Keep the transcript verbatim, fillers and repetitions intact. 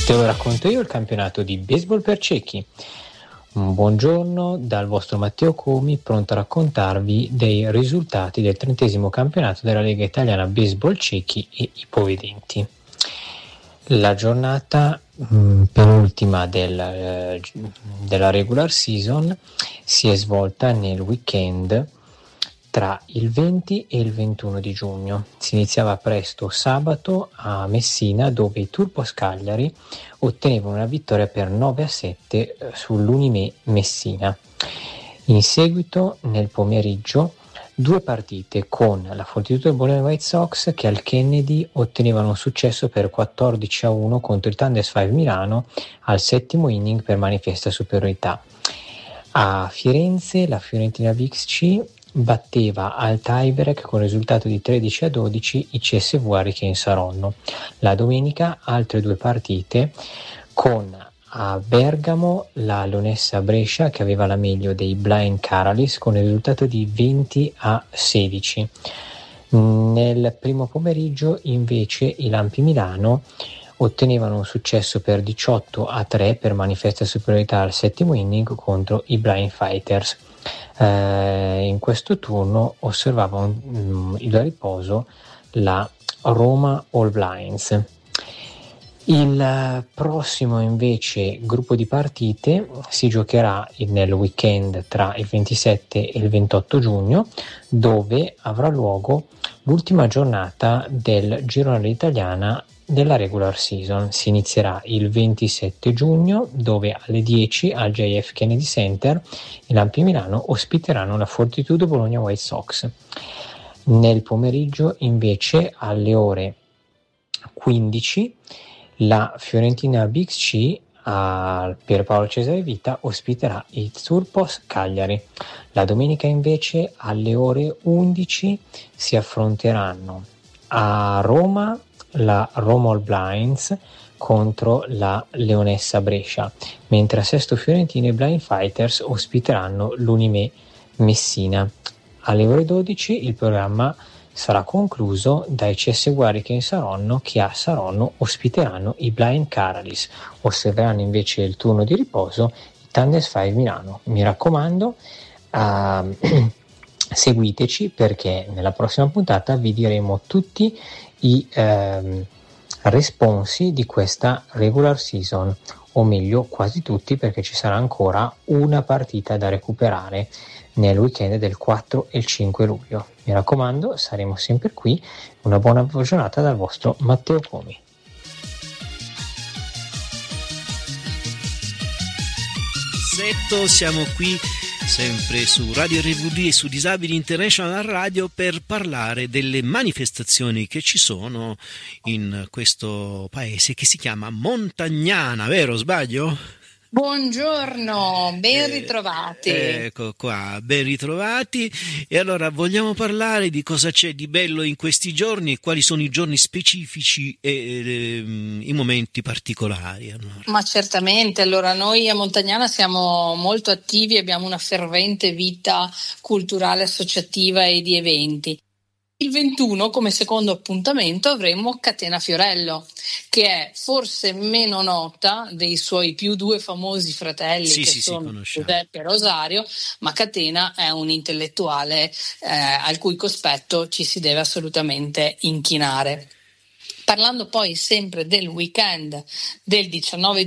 Te lo racconto io il campionato di baseball per ciechi. Un buongiorno dal vostro Matteo Comi, pronto a raccontarvi dei risultati del trentesimo campionato della Lega Italiana Baseball Ciechi e Ipovedenti. La giornata mh, penultima del, eh, della regular season si è svolta nel weekend tra il venti e il ventuno di giugno. Si iniziava presto sabato a Messina, dove i Turpos Cagliari ottenevano una vittoria per nove a sette sull'Unimè Messina. In seguito, nel pomeriggio, due partite con la Fortitudo Bologna White Sox che al Kennedy ottenevano un successo per quattordici a uno contro il Thunders cinque Milano al settimo inning per manifesta superiorità. A Firenze la Fiorentina V X C batteva al tiebreak con risultato di tredici a dodici i C S V Hurricane Saronno. La domenica altre due partite con a Bergamo la Leonessa Brescia che aveva la meglio dei Blind Caralis con il risultato di venti a sedici. Nel primo pomeriggio invece i Lampi Milano ottenevano un successo per diciotto a tre per manifesta superiorità al settimo inning contro i Blind Fighters. Eh, in questo turno osservava un, il riposo la Roma All Blinds. Il prossimo invece gruppo di partite si giocherà nel weekend tra il ventisette e il ventotto giugno, dove avrà luogo l'ultima giornata del girone italiana della regular season. Si inizierà il ventisette giugno, dove alle dieci al J F Kennedy Center i Lampi Milano ospiteranno la Fortitudo Bologna White Sox. Nel pomeriggio invece alle ore quindici la Fiorentina B X C a Pierpaolo Cesare Vita ospiterà i Turpos Cagliari. La domenica invece alle ore undici si affronteranno a Roma la Roma All Blinds contro la Leonessa Brescia, mentre a Sesto Fiorentino i Blind Fighters ospiteranno l'Unimè Messina. Alle ore dodici il programma sarà concluso dai C S V Hurricane Saronno che a Saronno ospiteranno i Blind Caralis. Osserveranno invece il turno di riposo i Thunders cinque Milano. Mi raccomando, uh, seguiteci perché nella prossima puntata vi diremo tutti i ehm, responsi di questa regular season, o meglio quasi tutti, perché ci sarà ancora una partita da recuperare nel weekend del quattro e il cinque luglio. Mi raccomando, saremo sempre qui. Una buona giornata dal vostro Matteo Comi. Siamo qui sempre su Radio R V D e su Disabili International Radio per parlare delle manifestazioni che ci sono in questo paese che si chiama Montagnana, vero? Sbaglio? Buongiorno, ben ritrovati. Eh, ecco qua, ben ritrovati. E allora vogliamo parlare di cosa c'è di bello in questi giorni, quali sono i giorni specifici e eh, i momenti particolari. Allora. Ma certamente, allora noi a Montagnana siamo molto attivi, abbiamo una fervente vita culturale, associativa e di eventi. Il ventuno, come secondo appuntamento, avremo Catena Fiorello, che è forse meno nota dei suoi più due famosi fratelli, sì, che sì, sono sì, Giuseppe e Rosario, ma Catena è un intellettuale eh, al cui cospetto ci si deve assolutamente inchinare. Parlando poi sempre del weekend del diciannove